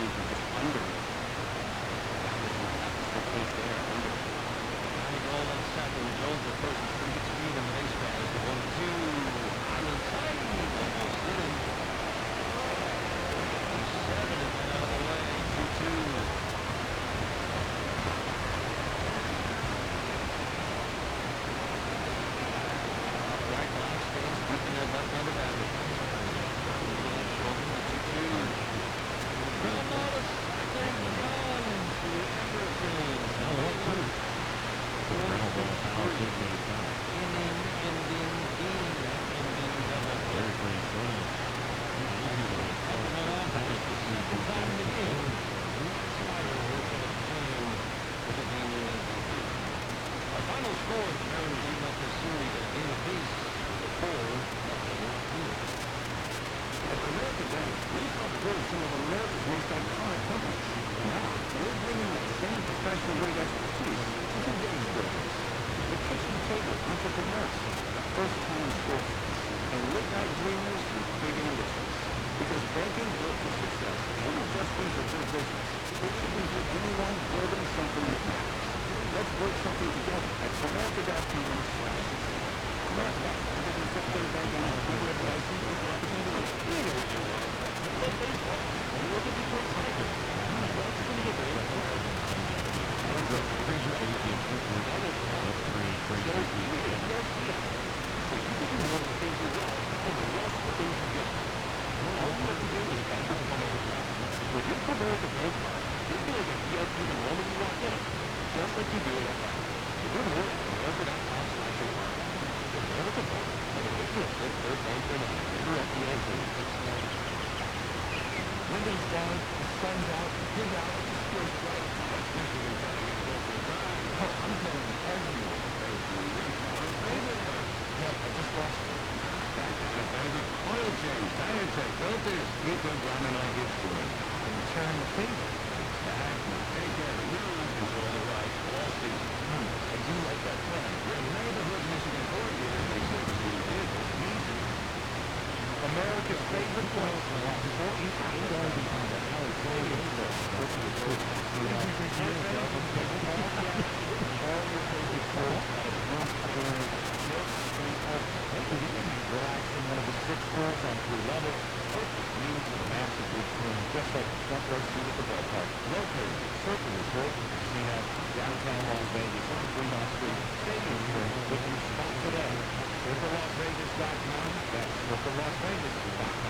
teams were just under it. That was the case there, under it. Trying to go on second. Jones approaches pretty good speed in the base pass. 1-2. On the side. Almost hit him. 57 and then out of the way. 2-2. Right line stays keeping that left-handed batter. Left shoulder. 2-2. Ground ball to second. Gone to Everson. Now 1-2. Ground ball foul, should be foul. Inning ending double play. Very great throw. Second time in the game. Slider working at the team with the game winning MVP. Our final score is the Mariners leading up this series at a game apiece. 4-2. At American Bank, we've helped build some of America's most iconic companies. Now, we're bringing that same professional-grade expertise to today's business. The kitchen table entrepreneurs, the first-time sports, and late-night dreamers and big ambitions. Because banking built for success isn't just things that build business. It's even for anyone building something that matters. Let's build something together at America.com/success. America, because it's a banking and corporate license with opportunity. Fraser Athey up 3, Fraser Athey. When you come over to Bank Card, you feel like a VIP the moment you walk in, just like you do at FX. You go to work at America.com/America. America Bank, and it makes you a good third banker and a member of the Windows down, the sun's out, you're out, it's still bright. Oh, I'm telling you, everyone. Yep, I just lost it. Oil change, tire check, filters. Keep them running like it's good. And return the favor. Exactly. Take care of your own control the right all season. I do like that plan. Your neighborhood Michigan Ford dealer makes it easy. America's favorite place. Before you can go behind the alley, all your favorite sports. Relax in one of the 6 floors on 3 levels. Views of a massive big room, just like the front row seat at the ballpark. Located at Circle Resort and Casino, downtown Las Vegas on Fremont Street. Stadium here, book your spot today. CircleLasVegas.com. That's CircleLasVegas.com.